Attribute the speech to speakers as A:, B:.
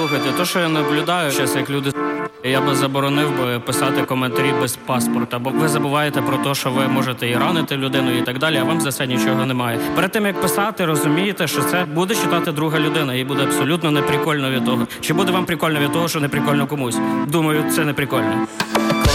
A: Слухайте, то, що я наблюдаю зараз, як люди я би заборонив би писати коментарі без паспорта, бо ви забуваєте про те, що ви можете і ранити людину і так далі, а вам за це нічого немає. Перед тим, як писати, розумієте, що це буде читати друга людина, і буде абсолютно неприкольно від того. Чи буде вам прикольно від того, що неприкольно комусь? Думаю, це неприкольно.